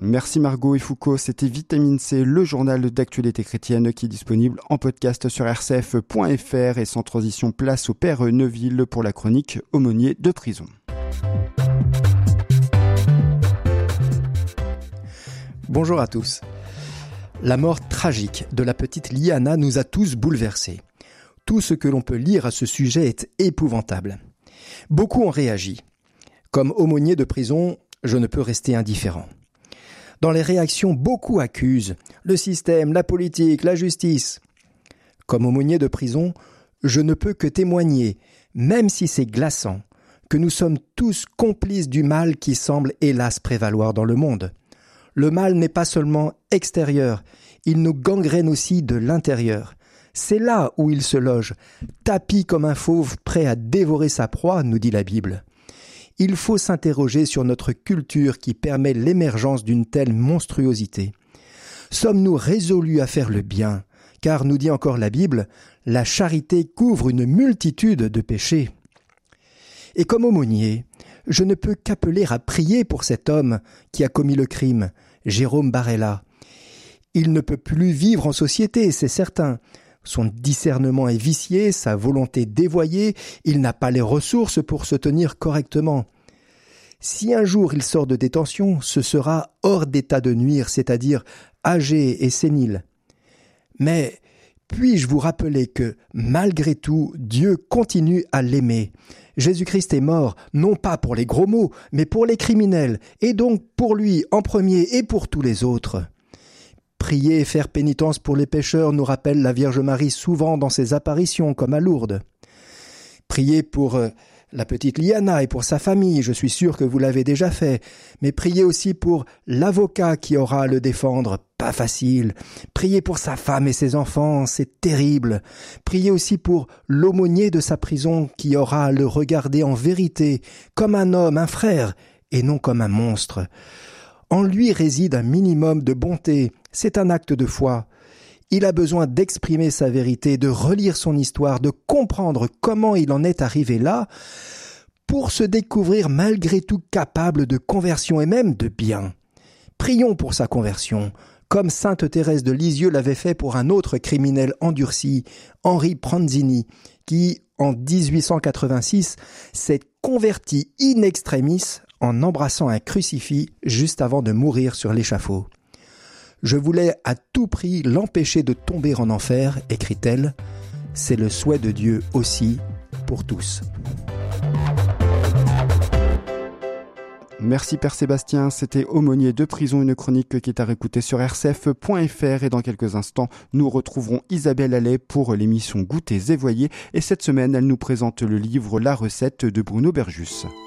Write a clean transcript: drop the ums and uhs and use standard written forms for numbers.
Merci Margot et Foucault, c'était Vitamine C, le journal d'actualité chrétienne qui est disponible en podcast sur rcf.fr et sans transition place au Père Neuville pour la chronique Aumônier de prison. Bonjour à tous. La mort tragique de la petite Liana nous a tous bouleversés. Tout ce que l'on peut lire à ce sujet est épouvantable. Beaucoup ont réagi. Comme aumônier de prison, je ne peux rester indifférent. Dans les réactions, beaucoup accusent le système, la politique, la justice. Comme aumônier de prison, je ne peux que témoigner, même si c'est glaçant, que nous sommes tous complices du mal qui semble hélas prévaloir dans le monde. Le mal n'est pas seulement extérieur, il nous gangrène aussi de l'intérieur. C'est là où il se loge, tapi comme un fauve prêt à dévorer sa proie, nous dit la Bible. Il faut s'interroger sur notre culture qui permet l'émergence d'une telle monstruosité. Sommes-nous résolus à faire le bien ? Car, nous dit encore la Bible, la charité couvre une multitude de péchés. Et comme aumônier, je ne peux qu'appeler à prier pour cet homme qui a commis le crime, Jérôme Barella. Il ne peut plus vivre en société, c'est certain. Son discernement est vicié, sa volonté dévoyée, il n'a pas les ressources pour se tenir correctement. Si un jour il sort de détention, ce sera hors d'état de nuire, c'est-à-dire âgé et sénile. Mais puis-je vous rappeler que, malgré tout, Dieu continue à l'aimer. Jésus-Christ est mort, non pas pour les gros mots, mais pour les criminels, et donc pour lui en premier et pour tous les autres. Prier et faire pénitence pour les pécheurs nous rappelle la Vierge Marie souvent dans ses apparitions, comme à Lourdes. Priez pour la petite Liana et pour sa famille, je suis sûr que vous l'avez déjà fait, mais priez aussi pour l'avocat qui aura à le défendre, pas facile. Priez pour sa femme et ses enfants, c'est terrible. Priez aussi pour l'aumônier de sa prison qui aura à le regarder en vérité, comme un homme, un frère, et non comme un monstre. En lui réside un minimum de bonté, c'est un acte de foi. Il a besoin d'exprimer sa vérité, de relire son histoire, de comprendre comment il en est arrivé là, pour se découvrir malgré tout capable de conversion et même de bien. Prions pour sa conversion, comme sainte Thérèse de Lisieux l'avait fait pour un autre criminel endurci, Henri Pranzini, qui, en 1886, s'est converti in extremis en embrassant un crucifix juste avant de mourir sur l'échafaud. « Je voulais à tout prix l'empêcher de tomber en enfer », écrit-elle. C'est le souhait de Dieu aussi pour tous. Merci Père Sébastien, c'était Aumônier de prison, une chronique qui est à réécouter sur rcf.fr et dans quelques instants, nous retrouverons Isabelle Allais pour l'émission Goûters et Voyez et cette semaine, elle nous présente le livre La recette de Bruno Berjus.